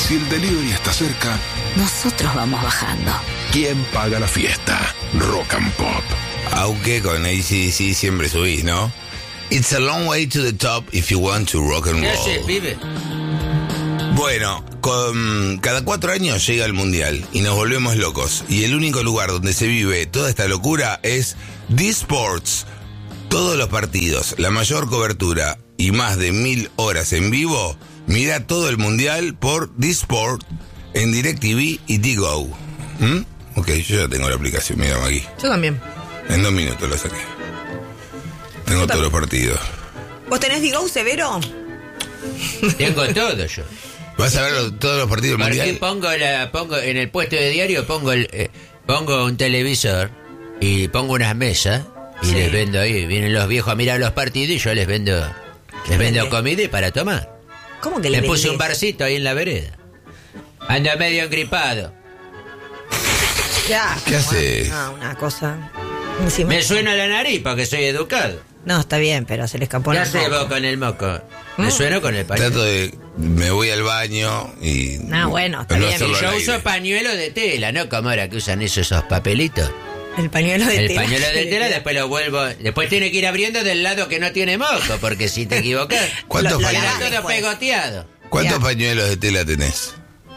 Si el delivery está cerca, nosotros vamos bajando. ¿Quién paga la fiesta? Rock and Pop. Aunque con AC/DC siempre subís, ¿no? It's a long way to the top if you want to rock and roll. ¿Qué haces, pibe? Bueno, cada 4 años llega el Mundial y nos volvemos locos. Y el único lugar donde se vive toda esta locura es D-Sports. Todos los partidos, la mayor cobertura y más de 1000 horas en vivo. Mira todo el Mundial por D-Sport en DirecTV y Tigo. Ok, yo ya tengo la aplicación, mira aquí. Yo también. En 2 minutos lo saqué. Tengo todos los partidos. ¿Vos tenés Digo, Severo? Tengo todo yo. ¿Vas a ver todos los partidos del Porque Mundial? pongo en el puesto de diario, pongo un televisor y pongo unas mesas y les vendo ahí. Vienen los viejos a mirar los partidos y yo les vendo comida y para tomar. ¿Cómo que le le puse vendés? un barcito ahí en la vereda. Ando medio engripado. Ya. ¿Qué haces? No, una cosa. Encima. Me suena la nariz porque soy educado. No, está bien, pero se le escapó ¿Qué la haces vos con el moco? Me sueno con el pañuelo. Trato de... Me voy al baño y... No, bueno, está no bien. hacerlo Y yo al uso aire. pañuelo de tela, ¿no? Como ahora que usan esos papelitos. El pañuelo de El tela. pañuelo de tela, después lo vuelvo. Después tiene que ir abriendo del lado que no tiene moco, porque si te equivocas, ¿Cuántos Lo queda lavás pañuelos, todo después. pegoteado. ¿cuántos Ya. pañuelos de tela tenés?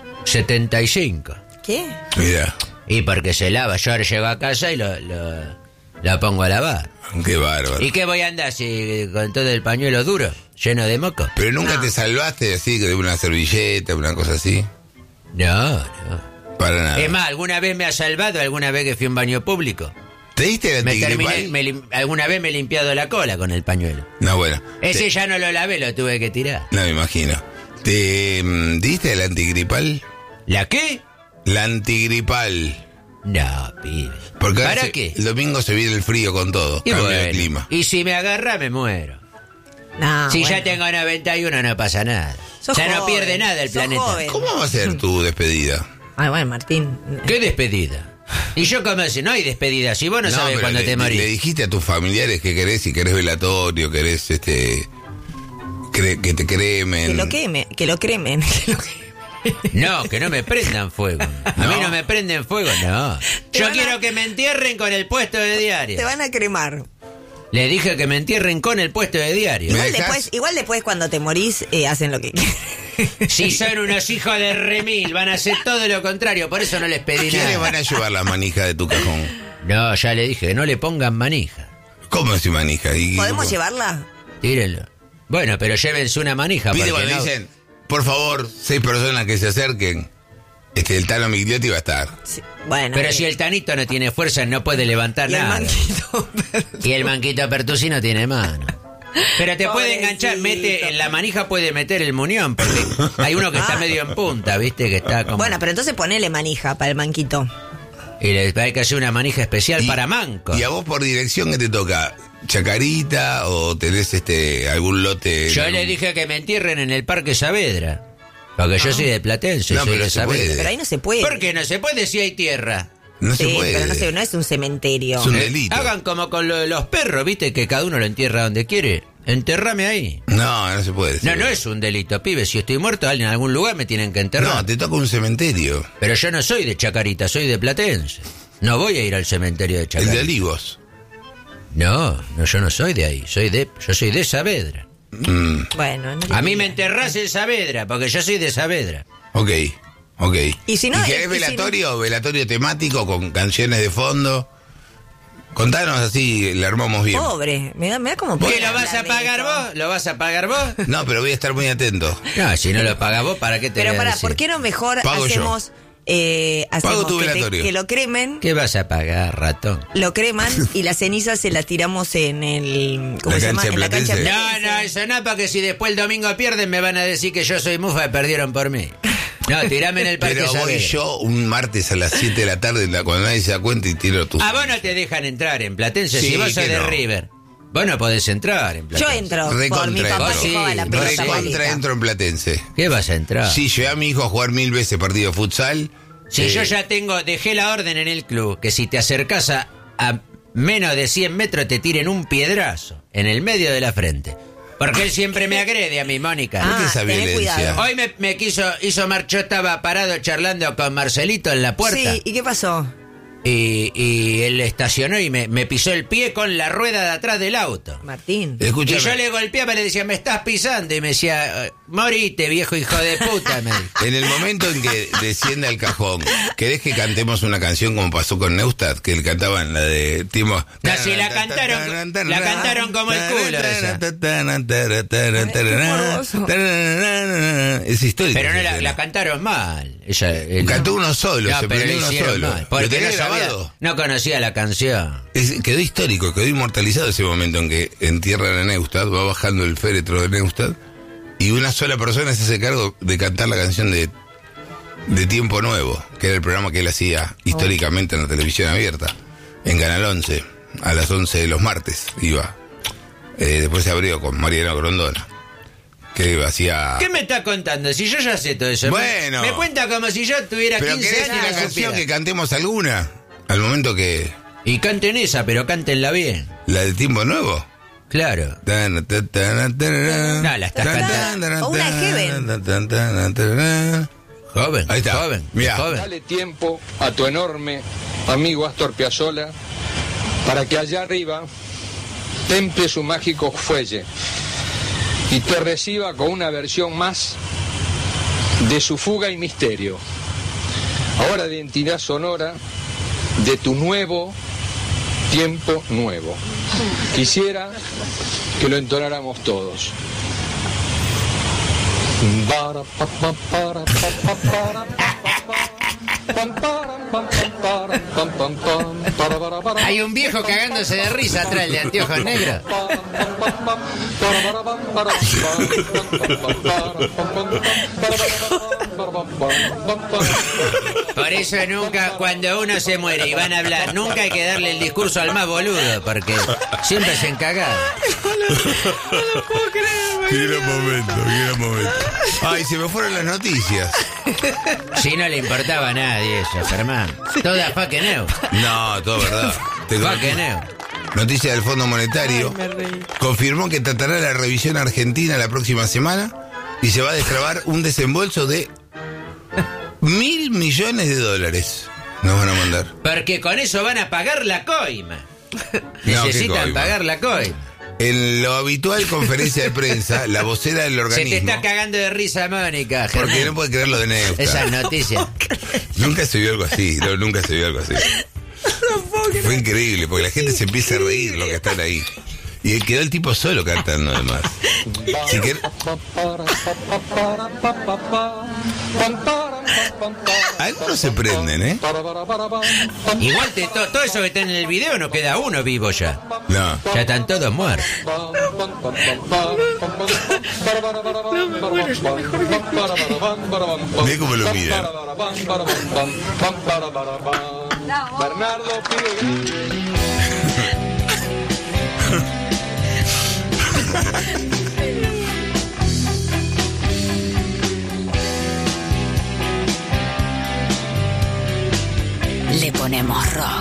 75. ¿Qué? Mira, Y porque se lava, yo ahora llego a casa y lo pongo a lavar. qué bárbaro. ¿Y qué voy a andar si con todo el pañuelo duro, lleno de moco? Pero nunca No. te salvaste así, de una servilleta, una cosa así. No, no. Para nada. Es más, ¿alguna vez me ha salvado alguna vez que fui a un baño público? ¿Te diste el Me antigripal? terminé, alguna vez me he limpiado la cola con el pañuelo. No, bueno. Ese ya no lo lavé, lo tuve que tirar. No, me imagino. ¿Te diste el antigripal? ¿La qué? La antigripal. No, pibe. Porque ¿Para ahora qué? el domingo se viene el frío con todo. Y Cambio bueno, de clima. y si me agarra, me muero. No, Si bueno. ya tengo 91, no pasa nada. Sos Ya no joven, pierde nada el sos planeta. joven. ¿Cómo va a ser tu despedida? Ay, bueno, Martín. ¿Qué despedida? Y yo como si no hay despedida, si vos no sabés pero cuándo te morís. le dijiste a tus familiares que querés, si querés velatorio, querés que te cremen. Que lo queme, que lo cremen. que lo quemen. No, que no me prendan fuego. A mí no me prenden fuego, no. Te Yo van a- quiero que me entierren con el puesto de diario. Te van a cremar. Le dije que me entierren con el puesto de diario. ¿Me Igual dejás? igual después cuando te morís, hacen lo que quieren. Si son unos hijos de remil, van a hacer todo lo contrario, por eso no les pedí ¿Quiénes nada. van a llevar las manijas de tu cajón? No, ya le dije que no le pongan manija. ¿Cómo si manija? ¿Podemos llevarla? Tírenlo. Bueno, pero llévense una manija. Viste porque cuando no- dicen, por favor, 6 personas que se acerquen. El Tano Migliotti va a estar. Sí, bueno. Pero si el Tanito no tiene fuerza, no puede levantar y el nada. manquito. Y el manquito Pertusi no tiene mano. Pero te puede Pobrecito. enganchar, en la manija puede meter el muñón, porque hay uno que está medio en punta, ¿viste? Que está como... Bueno, pero entonces ponele manija para el manquito. Y hay que hacer una manija especial Y- para manco. ¿Y a vos por dirección qué te toca? ¿Chacarita o tenés algún lote? Yo le dije que me entierren en el Parque Saavedra. Porque yo soy de Platense, No, soy pero de se Saavedra. puede. Pero ahí no se puede. ¿Por qué no se puede si hay tierra? No Sí, se puede. pero no es un cementerio. Es un delito. Hagan como con lo de los perros, ¿viste? Que cada uno lo entierra donde quiere. Enterrame ahí. No se puede. No, no es un delito, pibe. Si estoy muerto, alguien en algún lugar me tienen que enterrar. No, te toca un cementerio. Pero yo no soy de Chacarita, soy de Platense. No voy a ir al cementerio de El Chacarita. de Olivos. No, yo no soy de ahí. Yo soy de Saavedra. Bueno, no A mí diría. me enterrás en Saavedra, porque yo soy de Saavedra. Ok. Y si no, querés y si velatorio? ¿Velatorio temático con canciones de fondo? Contanos así, le armamos bien. Pobre, me da como ¿Qué, pena lo vas a hablar de pagar esto. vos? ¿Lo vas a pagar vos? No, pero voy a estar muy atento. No, si no lo pagas vos, ¿para qué te Pero voy a pará, decir? ¿por qué no mejor Pago yo. hacemos Pago tu que, velatorio. que lo cremen? ¿Qué vas a pagar, ratón? Lo creman y las cenizas se las tiramos en el... ¿Cómo La se llama? cancha En la cancha platense. No, platense. eso no, porque si después el domingo pierden me van a decir que yo soy mufa y perdieron por mí. No, tirame en el Parque Pero voy Saavedra. yo un martes a las 7 de la tarde cuando nadie se da cuenta y tiro tu... A vos no te dejan entrar en Platense Sí, si vos sos que de no. River. Vos no podés entrar en Yo Platense. entro, por mi Recontra papá entro. que juega la Sí, pelota recontra Recontra paleta. entro en Platense. ¿Qué vas a entrar? Sí, llevé a mi hijo a jugar 1000 veces partido de futsal. Si yo ya dejé la orden en el club, que si te acercás a menos de 100 metros te tiren un piedrazo en el medio de la frente. Porque él siempre me agrede a mi Mónica. ¿Por qué esa tené violencia? cuidado. Hoy hizo yo estaba parado charlando con Marcelito en la puerta. Sí, ¿y qué pasó? Y él estacionó y me pisó el pie con la rueda de atrás del auto. Martín. Escúchame. Y yo le golpeaba y le decía, me estás pisando. Y me decía, morite, viejo hijo de puta. Me dijo. En el momento en que descienda el cajón, ¿querés que cantemos una canción como pasó con Neustadt? Que le cantaban la de Timo. No, si la cantaron como el culo esa. Es histórico. Pero no la cantaron mal. Cantó uno solo, No, se pero prendió lo uno hicieron solo. mal, ¿Lo porque tenés no sabía- grabado? no conocía la canción. Quedó histórico, quedó inmortalizado ese momento en que entierran a Neustadt, va bajando el féretro de Neustadt y una sola persona se hace cargo de cantar la canción de Tiempo Nuevo, que era el programa que él hacía históricamente en la televisión abierta, en Canal 11, a las 11 de los martes iba. Después se abrió con Mariano Grondona, que hacía... ¿Qué me está contando? Si yo ya sé todo eso. Bueno. Me cuenta como si yo tuviera Pero 15 ¿querés años una y la canción supiera. que cantemos alguna? Al momento que... Y canten esa, pero cántenla bien. ¿La de Tiempo Nuevo? Claro. No, la estás cantando. O una Heaven. Joven. Ahí está. Joven. Mirá. Joven. Dale tiempo a tu enorme amigo Astor Piazzolla para que allá arriba temple su mágico fuelle y te reciba con una versión más de su fuga y misterio. Ahora de identidad sonora de tu nuevo Tiempo Nuevo. Quisiera que lo entonáramos todos. Hay un viejo cagándose de risa atrás de anteojos negros. Por eso nunca, cuando uno se muere y van a hablar, nunca hay que darle el discurso al más boludo, porque siempre se encagado. Qué gran momento. Ay, se me fueron las noticias. Si no le importaba a nadie eso, Germán. Toda fucking new. No, todo verdad. Fucking new. Noticia del Fondo Monetario. Confirmó que tratará la revisión argentina la próxima semana y se va a destrabar un desembolso de $1.000 millones. Nos van a mandar. Porque con eso van a pagar la coima. ¿qué Necesitan coima? pagar la coima. En lo habitual conferencia de prensa, la vocera del Se organismo... te está cagando de risa, Mónica, Germán. Porque no puede creer lo de Neustadt. Esa noticia. Nunca se vio algo así, no, nunca se vio algo así. Fue increíble, porque la gente se empieza a reír lo que están ahí. Y quedó el tipo solo cantando además. Si quer- Algunos se prenden, ¿eh? Igual todo eso que está en el video no queda uno vivo ya. No. Ya están todos muertos. Mirá cómo lo miran. Bernardo pide. Le ponemos rock.